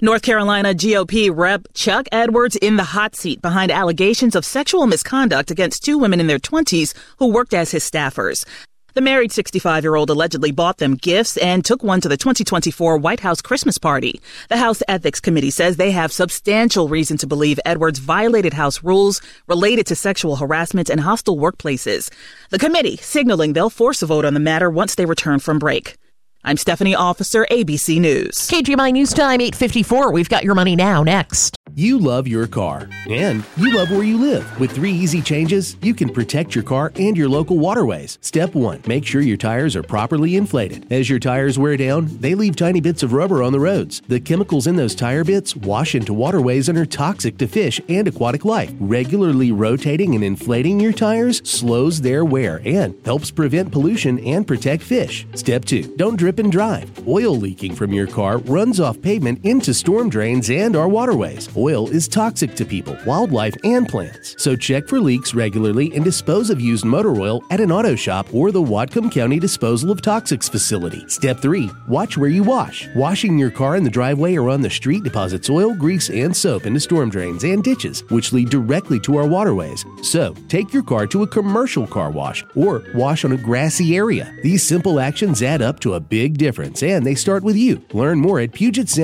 North Carolina GOP Rep. Chuck Edwards in the hot seat behind allegations of sexual misconduct against two women in their 20s who worked as his staffers. The married 65-year-old allegedly bought them gifts and took one to the 2024 White House Christmas party. The House Ethics Committee says they have substantial reason to believe Edwards violated House rules related to sexual harassment and hostile workplaces. The committee signaling they'll force a vote on the matter once they return from break. I'm Stephanie Officer, ABC News. KGMI News Time, 8:54. We've got your money now. Next. You love your car, and you love where you live. With 3 easy changes, you can protect your car and your local waterways. Step 1, make sure your tires are properly inflated. As your tires wear down, they leave tiny bits of rubber on the roads. The chemicals in those tire bits wash into waterways and are toxic to fish and aquatic life. Regularly rotating and inflating your tires slows their wear and helps prevent pollution and protect fish. Step 2, don't drip and drive. Oil leaking from your car runs off pavement into storm drains and our waterways. Oil is toxic to people, wildlife, and plants. So check for leaks regularly and dispose of used motor oil at an auto shop or the Whatcom County Disposal of Toxics facility. Step 3, watch where you wash. Washing your car in the driveway or on the street deposits oil, grease, and soap into storm drains and ditches, which lead directly to our waterways. So take your car to a commercial car wash or wash on a grassy area. These simple actions add up to a big difference, and they start with you. Learn more at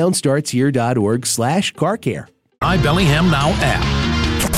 PugetSoundStartsHere.org/carcare. iBellingham Now app.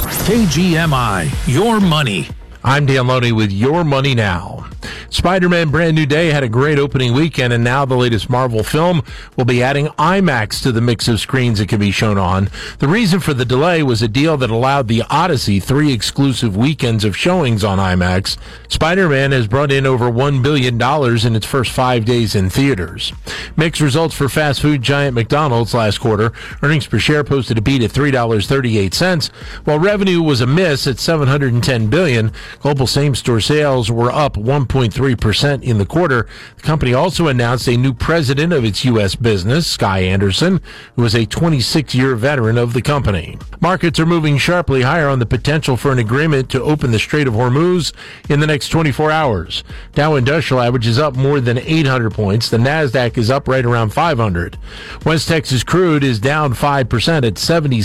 KGMI, your money. I'm Dan Loney with Your Money Now. Spider-Man Brand New Day had a great opening weekend, and now the latest Marvel film will be adding IMAX to the mix of screens it can be shown on. The reason for the delay was a deal that allowed the Odyssey 3 exclusive weekends of showings on IMAX. Spider-Man has brought in over $1 billion in its first 5 days in theaters. Mixed results for fast food giant McDonald's last quarter. Earnings per share posted a beat at $3.38, while revenue was a miss at $710 billion. Global same-store sales were up 1.3% in the quarter. The company also announced a new president of its U.S. business, Sky Anderson, who is a 26-year veteran of the company. Markets are moving sharply higher on the potential for an agreement to open the Strait of Hormuz in the next 24 hours. Dow Industrial Average is up more than 800 points. The NASDAQ is up right around 500. West Texas crude is down 5% at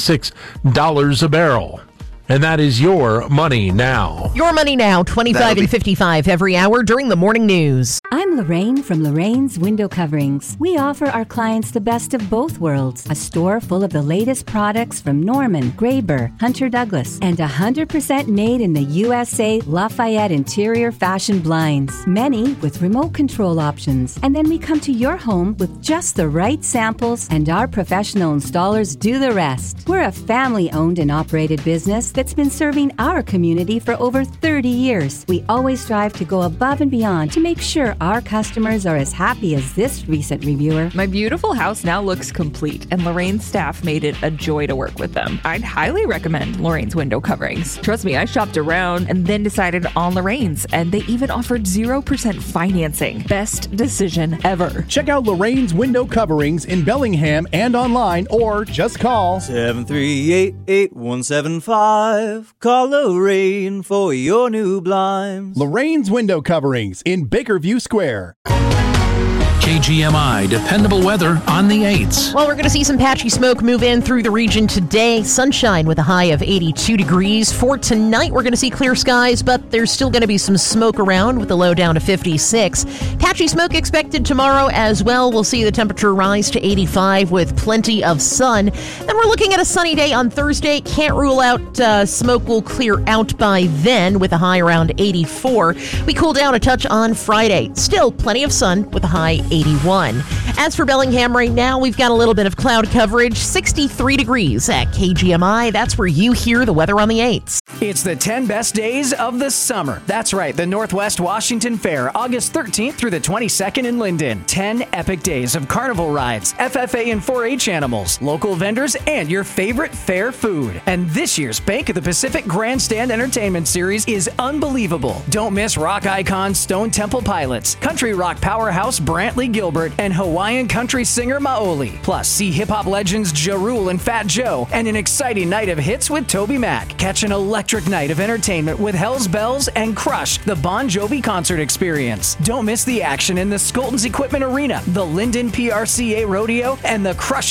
$76 a barrel. And that is Your Money Now. Your Money Now, 25 and 55 every hour during the morning news. I'm Lorraine from Lorraine's Window Coverings. We offer our clients the best of both worlds. A store full of the latest products from Norman, Graber, Hunter Douglas, and 100% made in the USA Lafayette interior fashion blinds. Many with remote control options. And then we come to your home with just the right samples, and our professional installers do the rest. We're a family-owned and operated business that's been serving our community for over 30 years. We always strive to go above and beyond to make sure our customers are as happy as this recent reviewer. My beautiful house now looks complete, and Lorraine's staff made it a joy to work with them. I'd highly recommend Lorraine's Window Coverings. Trust me, I shopped around and then decided on Lorraine's, and they even offered 0% financing. Best decision ever. Check out Lorraine's Window Coverings in Bellingham and online, or just call 738-8175. Call Lorraine for your new blinds. Lorraine's Window Coverings in Bakerview Square. KGMI, dependable weather on the 8s. Well, we're going to see some patchy smoke move in through the region today. Sunshine with a high of 82 degrees. For tonight, we're going to see clear skies, but there's still going to be some smoke around with the low down to 56. Patchy smoke expected tomorrow as well. We'll see the temperature rise to 85 with plenty of sun. Then we're looking at a sunny day on Thursday. Can't rule out smoke will clear out by then with a high around 84. We cool down a touch on Friday. Still plenty of sun with a high 81. As for Bellingham right now, we've got a little bit of cloud coverage, 63 degrees at KGMI. That's where you hear the weather on the 8s. It's the 10 best days of the summer. That's right, the Northwest Washington Fair, August 13th through the 22nd in Linden. 10 epic days of carnival rides, FFA and 4-H animals, local vendors, and your favorite fair food. And this year's Bank of the Pacific Grandstand Entertainment Series is unbelievable. Don't miss rock icons Stone Temple Pilots, country rock powerhouse Brantley Gilbert, and Hawaiian country singer Maoli. Plus, see hip-hop legends Ja Rule and Fat Joe, and an exciting night of hits with Toby Mac. Catch an electric night of entertainment with Hell's Bells and Crush, the Bon Jovi concert experience. Don't miss the action in the Skolton's Equipment Arena, the Linden PRCA Rodeo, and the Crush